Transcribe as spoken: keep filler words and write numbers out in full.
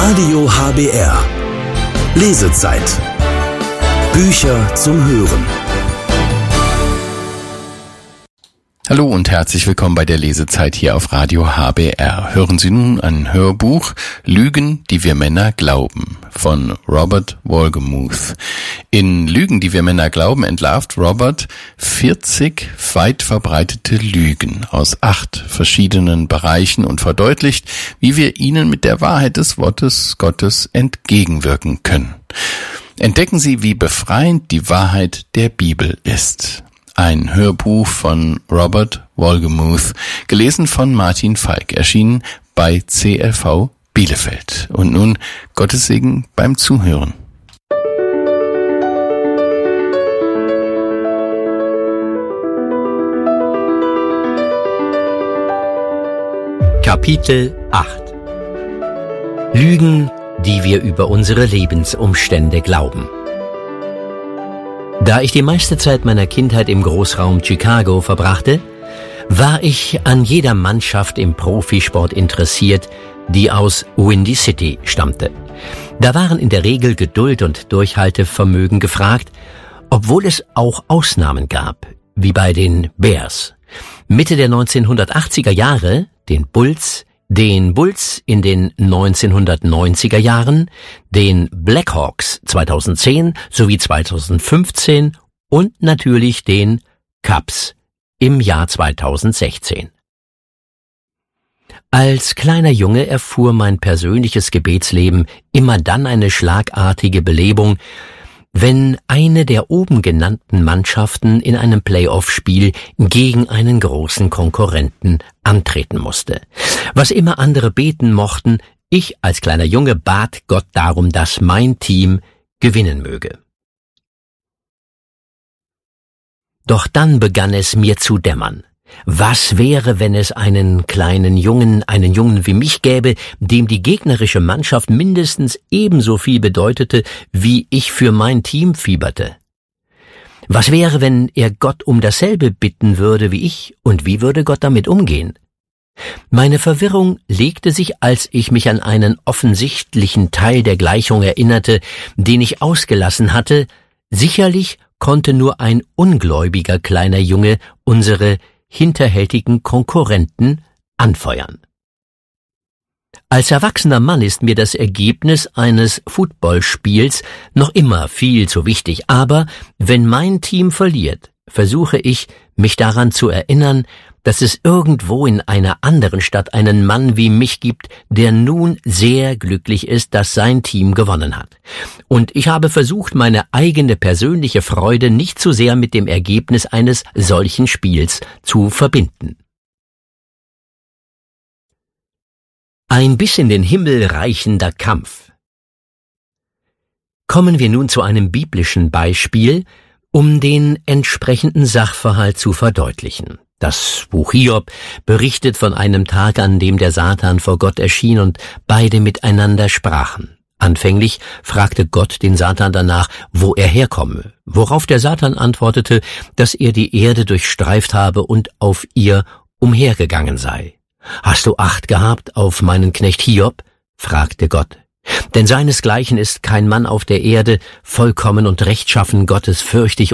Radio H B R. Lesezeit. Bücher zum Hören. Hallo und herzlich willkommen bei der Lesezeit hier auf Radio H B R. Hören Sie nun ein Hörbuch Lügen, die wir Männer glauben von Robert Wolgemuth. In Lügen, die wir Männer glauben, entlarvt Robert vierzig weit verbreitete Lügen aus acht verschiedenen Bereichen und verdeutlicht, wie wir ihnen mit der Wahrheit des Wortes Gottes entgegenwirken können. Entdecken Sie, wie befreiend die Wahrheit der Bibel ist. Ein Hörbuch von Robert Wolgemuth, gelesen von Martin Falk, erschienen bei C L V Bielefeld. Und nun Gottes Segen beim Zuhören. Kapitel acht. Lügen, die wir über unsere Lebensumstände glauben. Da ich die meiste Zeit meiner Kindheit im Großraum Chicago verbrachte, war ich an jeder Mannschaft im Profisport interessiert, die aus Windy City stammte. Da waren in der Regel Geduld und Durchhaltevermögen gefragt, obwohl es auch Ausnahmen gab, wie bei den Bears. Mitte der neunzehnhundertachtziger Jahre, den Bulls, den Bulls in den neunzehnhundertneunziger Jahren, den Blackhawks zweitausendzehn sowie zweitausendfünfzehn und natürlich den Cubs im Jahr zweitausendsechzehn. Als kleiner Junge erfuhr mein persönliches Gebetsleben immer dann eine schlagartige Belebung, wenn eine der oben genannten Mannschaften in einem Playoff-Spiel gegen einen großen Konkurrenten antreten musste. Was immer andere beten mochten, ich als kleiner Junge bat Gott darum, dass mein Team gewinnen möge. Doch dann begann es mir zu dämmern. Was wäre, wenn es einen kleinen Jungen, einen Jungen wie mich gäbe, dem die gegnerische Mannschaft mindestens ebenso viel bedeutete, wie ich für mein Team fieberte? Was wäre, wenn er Gott um dasselbe bitten würde wie ich, und wie würde Gott damit umgehen? Meine Verwirrung legte sich, als ich mich an einen offensichtlichen Teil der Gleichung erinnerte, den ich ausgelassen hatte. Sicherlich konnte nur ein ungläubiger kleiner Junge unsere hinterhältigen Konkurrenten anfeuern. Als erwachsener Mann ist mir das Ergebnis eines Footballspiels noch immer viel zu wichtig, aber wenn mein Team verliert, versuche ich, mich daran zu erinnern, dass es irgendwo in einer anderen Stadt einen Mann wie mich gibt, der nun sehr glücklich ist, dass sein Team gewonnen hat. Und ich habe versucht, meine eigene persönliche Freude nicht zu sehr mit dem Ergebnis eines solchen Spiels zu verbinden. Ein bis in den Himmel reichender Kampf. Kommen wir nun zu einem biblischen Beispiel, um den entsprechenden Sachverhalt zu verdeutlichen. Das Buch Hiob berichtet von einem Tag, an dem der Satan vor Gott erschien und beide miteinander sprachen. Anfänglich fragte Gott den Satan danach, wo er herkomme, worauf der Satan antwortete, dass er die Erde durchstreift habe und auf ihr umhergegangen sei. »Hast du Acht gehabt auf meinen Knecht Hiob?« fragte Gott. Denn seinesgleichen ist kein Mann auf der Erde, vollkommen und rechtschaffen, gottesfürchtig